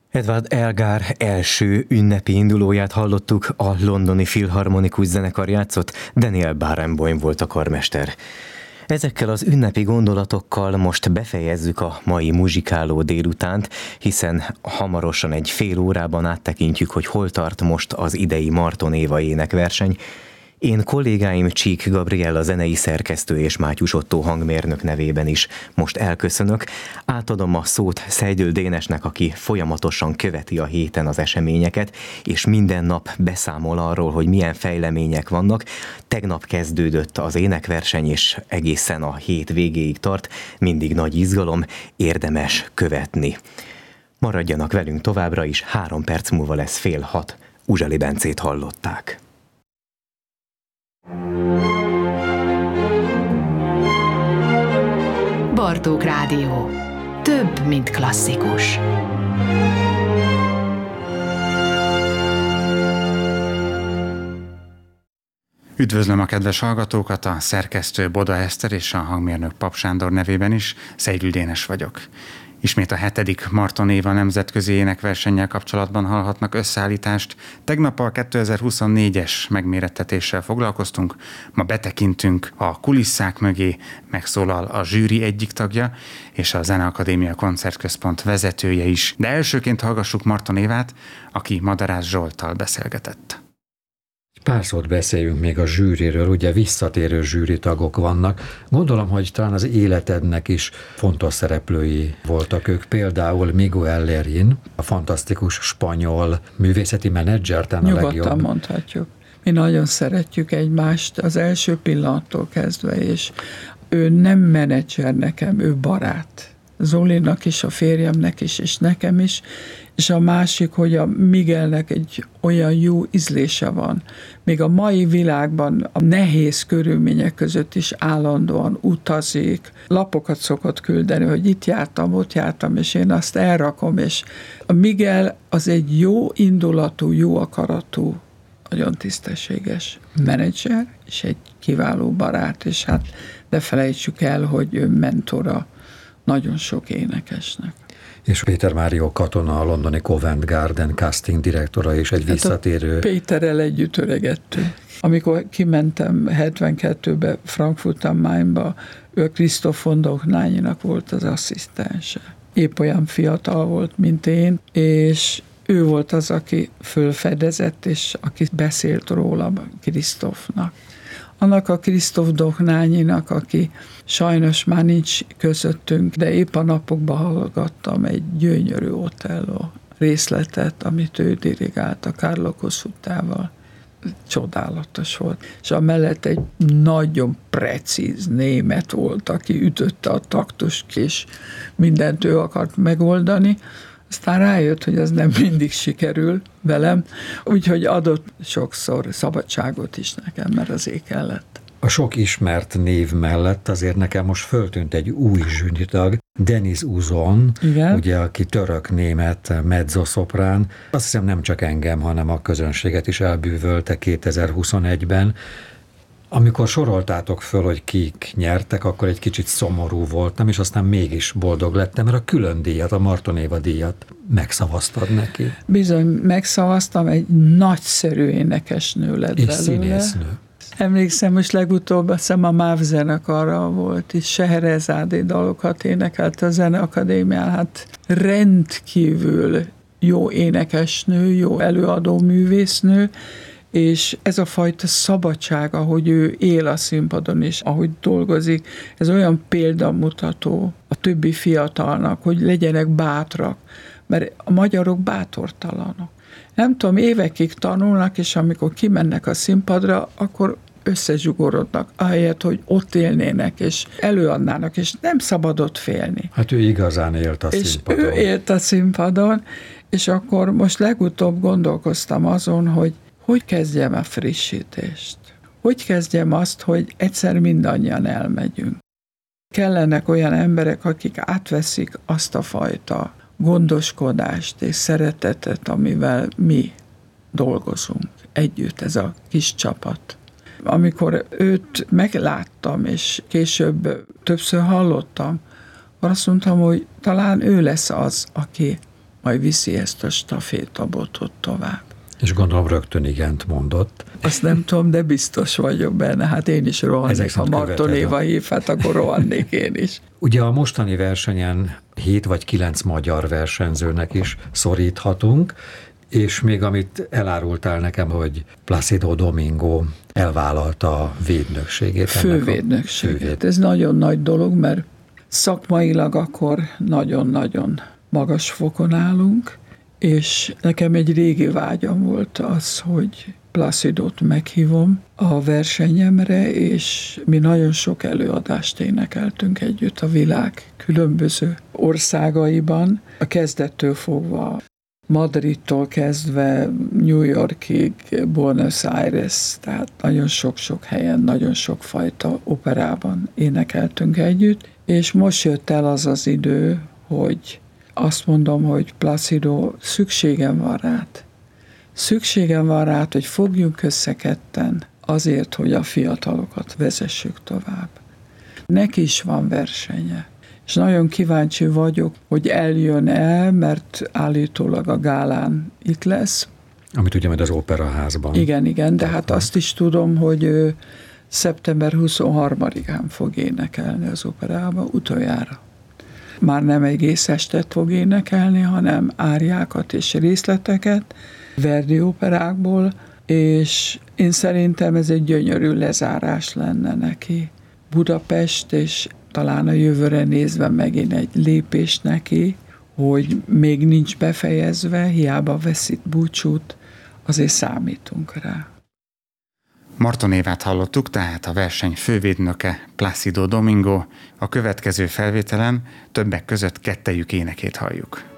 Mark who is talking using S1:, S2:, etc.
S1: Edward Elgar első ünnepi indulóját hallottuk, a londoni filharmonikus zenekar játszott, Daniel Barenboim volt a karmester. Ezekkel az ünnepi gondolatokkal most befejezzük a mai muzsikáló délutánt, hiszen hamarosan egy fél órában áttekintjük, hogy hol tart most az idei Marton Éva énekverseny. Én kollégáim Csík Gabriella zenei szerkesztő és Mátyus Ottó hangmérnök nevében is most elköszönök. Átadom a szót Szejdül Dénesnek, aki folyamatosan követi a héten az eseményeket, és minden nap beszámol arról, hogy milyen fejlemények vannak. Tegnap kezdődött az énekverseny, és egészen a hét végéig tart. Mindig nagy izgalom, érdemes követni. Maradjanak velünk továbbra is, 3 perc múlva lesz 5:30. Uzsali Bencét hallották.
S2: Bartók Rádió. Több, mint klasszikus.
S3: Üdvözlöm a kedves hallgatókat, a szerkesztő Boda Eszter és a hangmérnök Pap Sándor nevében is, Szejdül Dénes vagyok. Ismét a 7. Marton Éva nemzetközi énekversennyel kapcsolatban hallhatnak összeállítást. Tegnap a 2024-es megmérettetéssel foglalkoztunk, ma betekintünk a kulisszák mögé, megszólal a zsűri egyik tagja, és a Zeneakadémia Koncertközpont vezetője is. De elsőként hallgassuk Marton Évát, aki Madarász Zsolttal beszélgetett.
S4: Pár szót beszéljünk még a zsűriről, ugye visszatérő zsűritagok vannak. Gondolom, hogy talán az életednek is fontos szereplői voltak ők. Például Miguel Lerín, a fantasztikus spanyol művészeti menedzser, talán a legjobb.
S5: Nyugodtan mondhatjuk. Mi nagyon szeretjük egymást az első pillanattól kezdve, és ő nem menedzser nekem, ő barát. Zolinak is, a férjemnek is, és nekem is, és a másik, hogy a Miguelnek egy olyan jó ízlése van. Még a mai világban a nehéz körülmények között is állandóan utazik, lapokat szokott küldeni, hogy itt jártam, ott jártam, és én azt elrakom, és a Miguel az egy jó indulatú, jó akaratú, nagyon tisztességes menedzser, és egy kiváló barát, és hát ne felejtsük el, hogy ő mentora nagyon sok énekesnek.
S4: És Péter Mário Katona, a londoni Covent Garden casting direktora is egy visszatérő.
S5: Péterrel együtt öregettünk. Amikor kimentem 72-be Frankfurt am Mainba, ő Christoph von Dohnányinak volt az asszisztense. Épp olyan fiatal volt, mint én, és ő volt az, aki fölfedezett, és aki beszélt róla Christophnak. Annak a Christoph Dohnányinak, aki sajnos már nincs közöttünk, de épp a napokban hallgattam egy gyönyörű Otello részletet, amit ő dirigált a Carlo Cossutával. Csodálatos volt. És amellett egy nagyon precíz német volt, aki ütötte a taktust, és mindent ő akart megoldani. Aztán rájött, hogy ez nem mindig sikerül velem, úgyhogy adott sokszor szabadságot is nekem, mert azért kellett.
S4: A sok ismert név mellett azért nekem most föltűnt egy új zsűritag, Deniz Uzon, ugye, aki török-német mezzoszoprán. Azt hiszem nem csak engem, hanem a közönséget is elbűvölte 2021-ben. Amikor soroltátok föl, hogy kik nyertek, akkor egy kicsit szomorú voltam, és aztán mégis boldog lettem, mert a külön díjat, a Marton Éva díjat megszavaztad neki.
S5: Bizony, megszavaztam, egy nagyszerű énekesnő lett belőle.
S4: És színésznő.
S5: Emlékszem, most legutóbb azt hiszem a MÁV zenekarra volt, és Scheherezádi dalokat énekelt a Zeneakadémián, hát rendkívül jó énekesnő, jó előadó művésznő, és ez a fajta szabadság, ahogy ő él a színpadon is, ahogy dolgozik, ez olyan példamutató a többi fiatalnak, hogy legyenek bátrak, mert a magyarok bátortalanok. Nem tudom, évekig tanulnak, és amikor kimennek a színpadra, akkor összezsugorodnak, ahelyett, hogy ott élnének, és előadnának, és nem szabad ott félni.
S4: Hát ő igazán élt a színpadon.
S5: És ő élt a színpadon, és akkor most legutóbb gondolkoztam azon, hogy kezdjem a frissítést. Hogy kezdjem azt, hogy egyszer mindannyian elmegyünk. Kellenek olyan emberek, akik átveszik azt a fajta gondoskodást és szeretetet, amivel mi dolgozunk együtt, ez a kis csapat. Amikor őt megláttam, és később többször hallottam, azt mondtam, hogy talán ő lesz az, aki majd viszi ezt a stafétabotot tovább.
S4: És gondolom rögtön igent mondott.
S5: Azt nem tudom, de biztos vagyok benne. Hát én is rohannék. Ha Marton Éva hív, hát akkor rohannék én is.
S4: Ugye a mostani versenyen 7 vagy 9 magyar versenyzőnek is szoríthatunk, és még amit elárultál nekem, hogy Plácido Domingo elvállalta a védnökségét.
S5: Fővédnökségét. Ez nagyon nagy dolog, mert szakmailag akkor nagyon-nagyon magas fokon állunk, és nekem egy régi vágyam volt az, hogy Plácidót meghívom a versenyemre, és mi nagyon sok előadást énekeltünk együtt a világ különböző országaiban, a kezdettől fogva Madridtól kezdve New Yorkig, Buenos Aires, tehát nagyon sok-sok helyen, nagyon sok fajta operában énekeltünk együtt, és most jött el az az idő, hogy azt mondom, hogy Plácido, szükségem van rád. Szükségem van rád, hogy fogjunk össze ketten azért, hogy a fiatalokat vezessük tovább. Neki is van versenye. És nagyon kíváncsi vagyok, hogy eljön-e, mert állítólag a gálán itt lesz.
S4: Amit ugye majd az Operaházban.
S5: Igen, de hát azt is tudom, hogy ő szeptember 23-án fog énekelni az operában utoljára. Már nem egész estet fog énekelni, hanem áriákat és részleteket Verdi operákból, és én szerintem ez egy gyönyörű lezárás lenne neki. Budapest, és talán a jövőre nézve megint egy lépés neki, hogy még nincs befejezve, hiába vesz itt búcsút, azért számítunk rá.
S3: Marton Évát hallottuk, tehát a verseny fővédnöke Plácido Domingo. A következő felvételen többek között kettejük énekét halljuk.